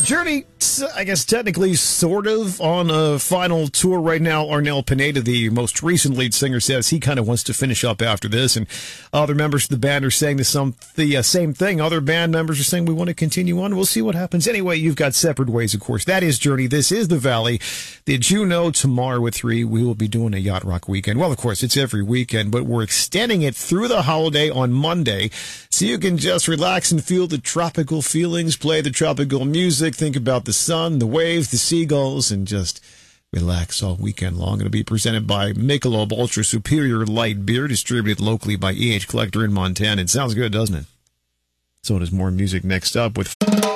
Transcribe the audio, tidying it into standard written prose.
Journey, I guess technically sort of on a final tour right now. Arnel Pineda, the most recent lead singer, says he kind of wants to finish up after this, and other members of the band are saying the same thing. Other band members are saying we want to continue on. We'll see what happens. Anyway, you've got Separate Ways, of course. That is Journey. This is The Valley. Did you know tomorrow at 3 we will be doing a Yacht Rock weekend? Well, of course, it's every weekend, but we're extending it through the holiday on Monday so you can just relax and feel the tropical feelings, play the tropical music, think about the sun, the waves, the seagulls, and just relax all weekend long. It'll be presented by Michelob Ultra Superior Light Beer, distributed locally by EH Collector in Montana. It sounds good, doesn't it? So there's more music next up with...